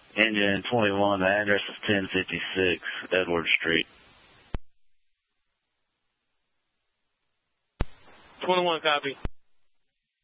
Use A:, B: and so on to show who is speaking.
A: Engine 21, the address is 1056 Edward Street.
B: 21, copy.